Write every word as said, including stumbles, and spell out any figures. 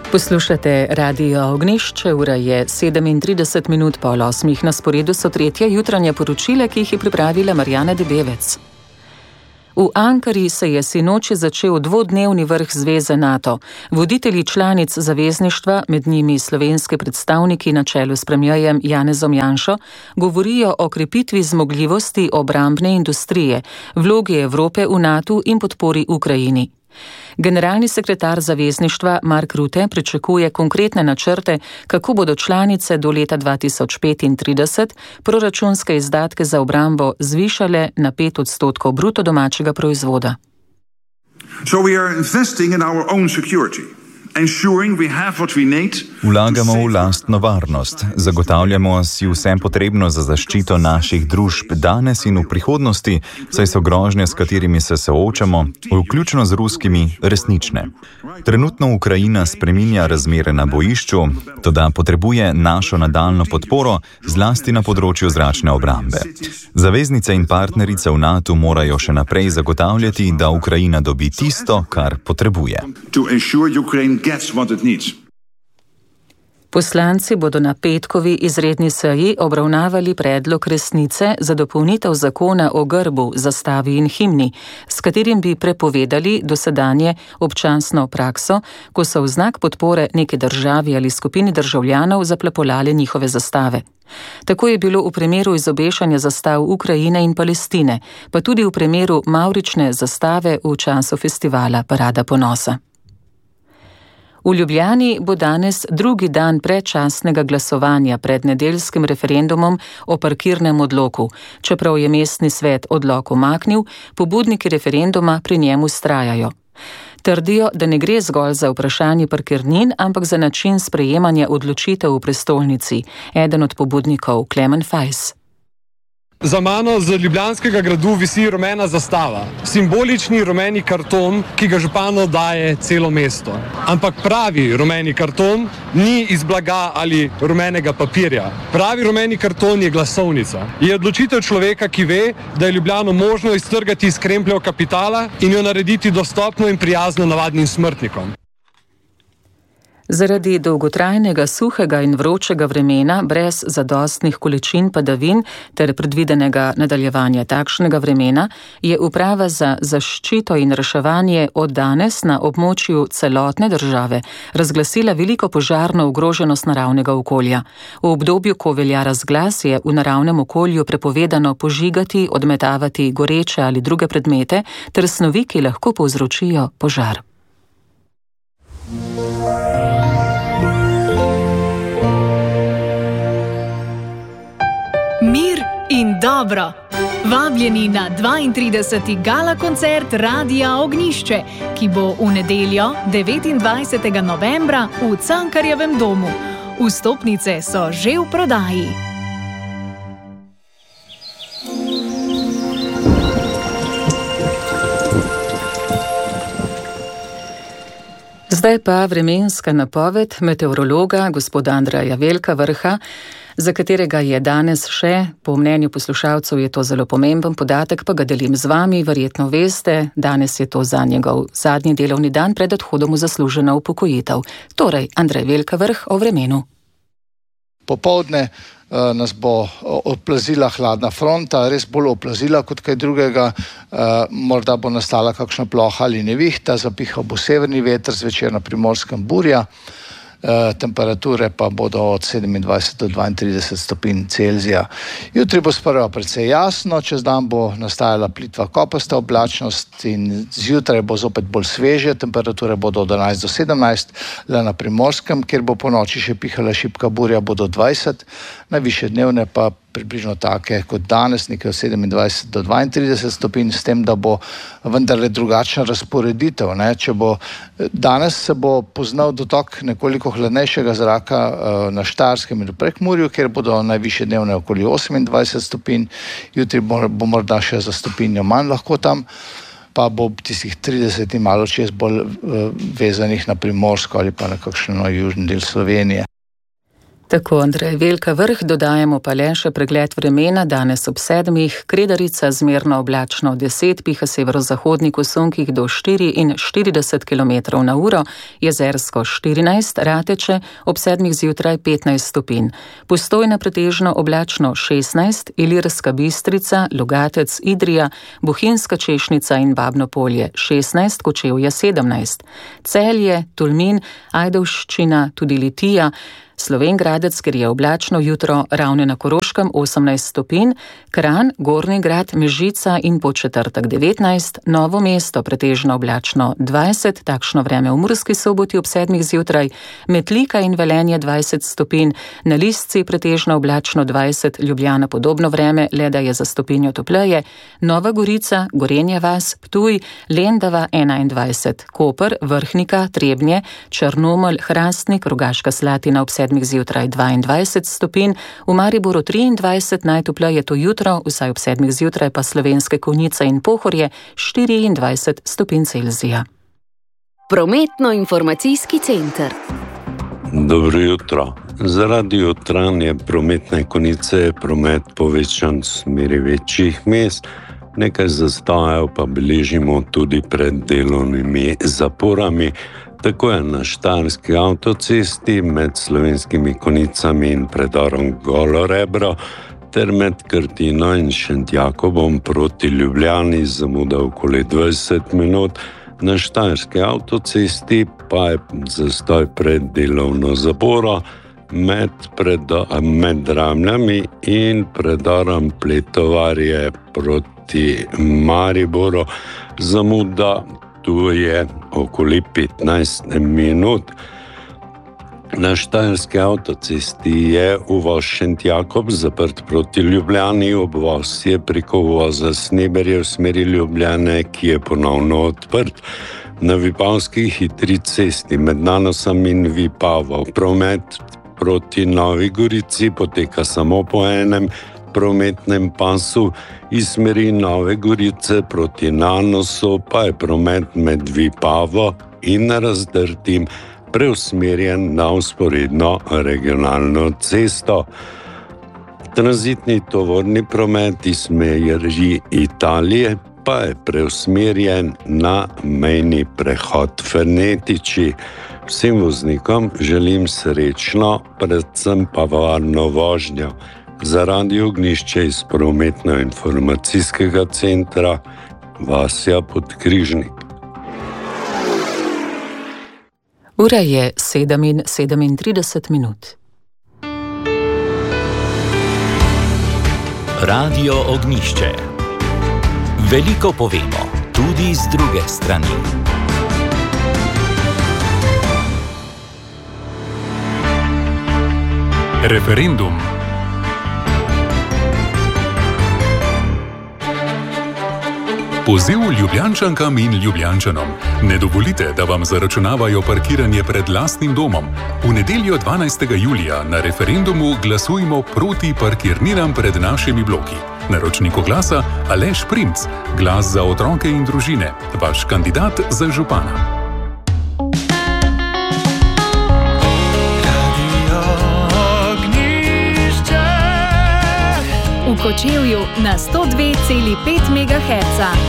Poslušate Radio Ognjišče, ura je sedemintrideset minut pol osmih. Na sporedu so tretje jutranje poročile, ki jih je pripravila Marjana Debevec. V Ankari se je sinoči začel dvodnevni vrh Zveze NATO. Voditelji članic zavezništva, med njimi slovenski predstavniki na čelu s premierjem Janezom Janšo, govorijo o krepitvi zmogljivosti obrambne industrije, vlogi Evrope v NATO in podpori Ukrajini. Generalni sekretar zavezništva Mark Rutte pričakuje konkretne načrte, kako bodo članice do leta dva tisoč petintrideset proračunske izdatke za obrambo zvišale na pet odstotkov bruto domačega proizvoda. So we are investing in our own security. Vlagamo v lastno varnost, zagotavljamo si vse potrebno za zaščito naših družb danes in v prihodnosti, saj so grožnje, s katerimi se soočamo, vključno z ruskimi, resnične. Trenutno Ukrajina spreminja razmere na bojišču, toda potrebuje našo nadaljnjo podporo, zlasti na področju zračne obrambe. Zaveznice in partnerice v NATO morajo še naprej zagotavljati, da Ukrajina dobi tisto, kar potrebuje. Gets what it needs. Poslanci bodo na petkovi izredni seji obravnavali predlog resnice za dopolnitev zakona o grbu, zastavi in himni, s katerim bi prepovedali dosedanje občasno prakso, ko so v znak podpore neki državi ali skupini državljanov zaplepolale njihove zastave. Tako je bilo v primeru izobešanja zastav Ukrajine in Palestine, pa tudi v primeru mavrične zastave v času festivala Parada ponosa. V Ljubljani bo danes drugi dan predčasnega glasovanja pred nedeljskim referendumom o parkirnem odloku. Čeprav je mestni svet odlok umaknil, pobudniki referenduma pri njem vztrajajo. Trdijo, da ne gre zgolj za vprašanje parkirnin, ampak za način sprejemanja odločitev v prestolnici. Eden od pobudnikov, Klemen Fajs. Za mano z Ljubljanskega gradu visi rumena zastava, simbolični rumeni karton, ki ga županu daje celo mesto. Ampak pravi rumeni karton ni iz blaga ali rumenega papirja. Pravi rumeni karton je glasovnica. Je odločitev človeka, ki ve, da je Ljubljano možno iztrgati iz krempljev kapitala in jo narediti dostopno in prijazno navadnim smrtnikom. Zaradi dolgotrajnega suhega in vročega vremena brez zadostnih količin padavin ter predvidenega nadaljevanja takšnega vremena je Uprava za zaščito in reševanje od danes na območju celotne države razglasila veliko požarno ogroženost naravnega okolja. V obdobju, ko velja razglas, je v naravnem okolju prepovedano požigati, odmetavati goreče ali druge predmete ter snovi, ki lahko povzročijo požar. Mir in dobro. Vabljeni na dvaintrideseti gala koncert Radia Ognjišče, ki bo v nedeljo devetindvajsetega novembra v Cankarjevem domu. Vstopnice so že v prodaji. Zdaj pa vremenska napoved meteorologa gospoda Andreja Velkavrha, za katerega je danes še, po mnenju poslušalcev je to zelo pomemben podatek, pa ga delim z vami, verjetno veste, danes je to za njegov zadnji delovni dan pred odhodom v zasluženo upokojitev. Torej, Andrej Velkavrh o vremenu. Popoldne uh, nas bo oplazila hladna fronta, res bolj oplazila kot kaj drugega, uh, morda bo nastala kakšna ploha ali nevihta, zapihal bo severni veter, zvečer na Primorskem burja. Uh, temperature pa bodo od sedemindvajset do dvaintrideset stopinj Celzija. Jutri bo sprva precej jasno, čez dan bo nastajala plitva kopasta oblačnost in zjutraj bo zopet bolj sveže, temperature bodo od enajst do sedemnajst, le na Primorskem, kjer bo po noči še pihala šibka burja, bodo dvajset, najvišje dnevne pa približno take kot danes, nekaj od sedemindvajset do dvaintrideset stopinj, s tem, da bo vendarle drugačna razporeditev. Ne? Če bo, danes se bo poznal dotok nekoliko hladnejšega zraka uh, na Štajerskem in v Prekmurju, kjer bodo najvišje dnevne okoli osemindvajset stopinj, jutri bo, bo morda še za stopinjo manj lahko tam, pa bo tistih trideset in malo čez bolj uh, vezanih na Primorsko ali pa na kakšno južni del Slovenije. Tako, Andrej, Velika Vrh, dodajamo pa le še pregled vremena, danes ob sedmih, Kredarica zmerno oblačno deset, piha severozahodnik v sunkih do štiriinštirideset kilometrov na uro, Jezersko štirinajst, Rateče ob sedmih zjutraj petnajst stopinj, Postojna pretežno oblačno šestnajst, Ilirska Bistrica, Logatec, Idrija, Bohinjska Češnica in Babno Polje šestnajst, Kočevje sedemnajst, Celje, Tolmin, Ajdovščina, tudi Litija, Slovenj Gradec, ker je oblačno jutro, Ravne na Koroškem osemnajst stopinj, Kranj, Gornji Grad, Mežica in Podčetrtek devetnajst, Novo mesto pretežno oblačno dvajset, takšno vreme v Murski Soboti ob sedmih zjutraj, Metlika in Velenje dvajset stopinj, na Listci pretežno oblačno dvajset, Ljubljana podobno vreme, le da je za stopinjo topleje, Nova Gorica, Gorenja vas, Ptuj, Lendava enaindvajset, Koper, Vrhnika, Trebnje, Črnomelj, Hrastnik, Rogaška Slatina ob sedmih zjutraj dvaindvajset stopinj, v Mariboru triindvajset, najtopleje to jutro, vsaj ob sedmih zjutraj pa Slovenske Konjice in Pohorje štiriindvajset stopinj Celzija. Prometno-informacijski center. Dobro jutro. Zaradi jutranje prometne konice je promet povečan v smeri večjih mest, nekaj zastojev pa beležimo tudi pred delovnimi zaporami. Tako je na Štajerski avtocesti med Slovenskimi Konicami in predorom Golo Rebro ter med Krtino in Šentjakobom proti Ljubljani zamuda okoli dvajset minut, na Štajerski avtocesti pa je zastoj pred delovno zaporo med, predo, med Dramljami in predorom Pletovarje proti Mariboru zamuda. Tu je okoli petnajst minut. Na Štajerski avtocesti je uvoz Šentjakob zaprt proti Ljubljani, obvoz je preko uvoza Sneberje v smeri Ljubljane, ki je ponovno odprt. Na Vipavski hitri cesti med Nanosom in Vipavo promet proti Novi Gorici poteka samo po enem prometnem pasu, iz smeri Nove Gorice proti Nanosu pa je promet med Vipavo in Razdrtim preusmerjen na vzporedno regionalno cesto. Tranzitni tovorni promet iz smeri Italije pa je preusmerjen na mejni prehod Fernetiči. Vsem voznikom želim srečno, predvsem pa varno vožnjo. Za Radio Ognjišče iz prometno-informacijskega centra Vasja Podkrižnik. Ura je sedem in sedemintrideset minut. Radio Ognjišče. Veliko povemo, tudi z druge strani. Referendum. Poziv Ljubljančankam in Ljubljančanom. Ne dovolite, da vam zaračunavajo parkiranje pred lastnim domom. V nedeljo dvanajstega julija na referendumu glasujmo proti parkirninam pred našimi bloki. Naročnik oglasa Aleš Primc, Glas za otroke in družine, vaš kandidat za župana. V Kočevju na sto dve celi pet megaherca.